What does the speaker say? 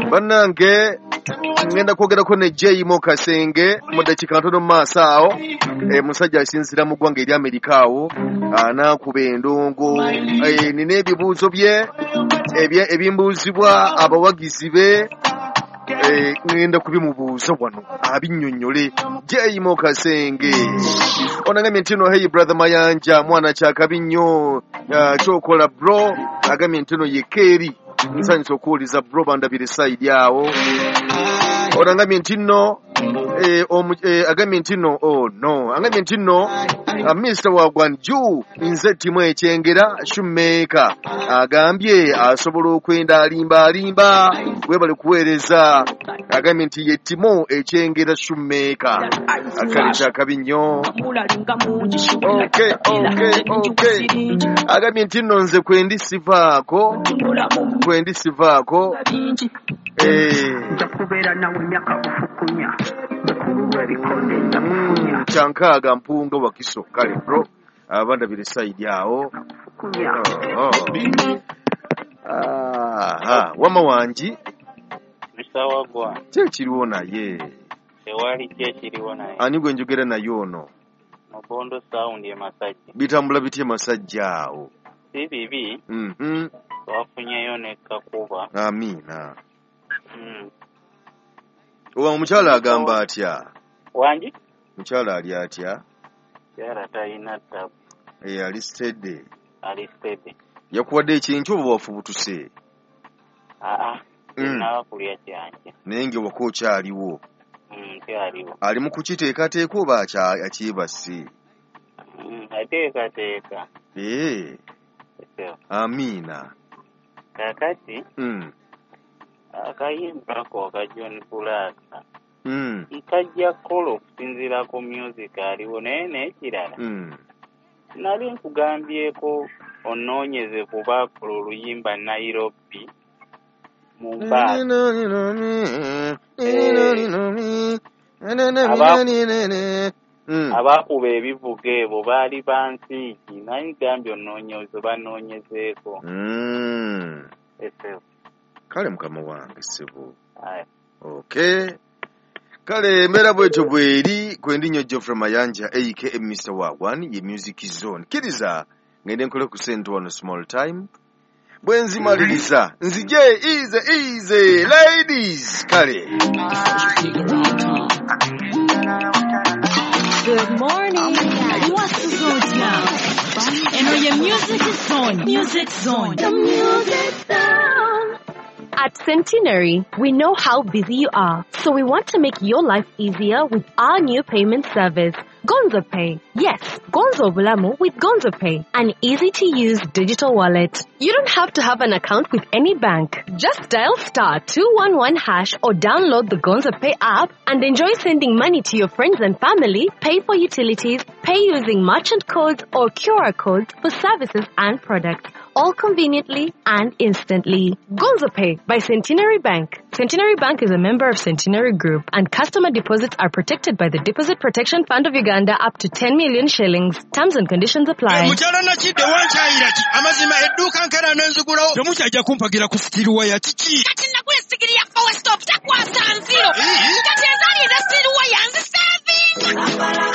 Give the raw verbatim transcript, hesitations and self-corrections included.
bannange ngenda kwogerako ne J Mo Kasenge mu dakika ntono mu maaso awo e, musajja asinzira mu ggwanga eri Amerika awo anaakuba endongo e, nina ebibuuzo bye ebimbuuzibwa abawagizi be e, ngenda kubimubuuza wano abinnyonnyole. J Mo Kasenge onagambye nti no hey brother Mayanja mwana kyakabi nnyo uh, kyokola bro agambye nti no ye Keri nsanyusa okuwuliza bro bandabire side awo onagambye nti no eh, eh, agambye nti no oh no agambye nti no uh, Mister Wagwanju nze timu ekyengera Shoemaker agambye asobola okwenda alimba alimba webale kuweereza agambye nti ye timu ekyengera Shoemaker akali kyakabi nnyo. Okay, okay, okay. Agambye nti no nze kwendi sivaako kwendi sivaako eh ntakubeera nawe myaka bufukunya bekululwa ebikonde ntakufunya kyankaaga mpunga wakiso kale bro abandabire side awo oh, oh. Ah, wama wanji Misawagwa kyekiriwo naye tewali kyekiriwo naye ani gwe njogera naye ono Mubondo sound ye Masajja bitambula bitye Masajja awo si bibi mhm twafunyeyo ne kakuba amina mm. Owa omukyala agamba atya wanji mukyala ali atya yara tayina tabu eh ali steady ali steady yakuwadde ekintu oba wafubutuse aa mm. nawa kulya kyanje nenge wako kyaliwo mm kyaliwo ali mu kukiteekateeka oba akyebase mm ateekateeka eh amina kakati mm. akayimba ko ka John Kulaka mm. ikajja kola okusinziira ku music aliwo naye n'ekirala mm. nali nkugambyeko onoonyeze kuba kola oluyimba Nairobi mu mbaasi abakuba ebivuga ebo baali bansiiki naye gambye onoonyeze banoonyezeeko mm. esebo kale mukama wange sebo okay kale embeera bwetyo bweri kwendi nnyo Geoffrey Mayanja aka Mister Wagwan ye Music Zone kiriza ngende nkole ku sente one small time bwenzimaliriza nzije easy easy ladies kale. Good morning. What's the zone now? And on your music zone. Music zone. The music zone. At Centenary, we know how busy you are, so we want to make your life easier with our new payment service, Gonzo Pay. Yes, Gonzo Bulamu with Gonzo Pay, an easy-to-use digital wallet. You don't have to have an account with any bank. Just dial star two one one hash or download the Gonzo Pay app and enjoy sending money to your friends and family, pay for utilities, pay using merchant codes or Q R codes for services and products, all conveniently and instantly. Gonzo Pay by Centenary Bank. Centenary Bank is a member of Centenary Group, and customer deposits are protected by the Deposit Protection Fund of Uganda up to ten million shillings. Terms and conditions apply. Kati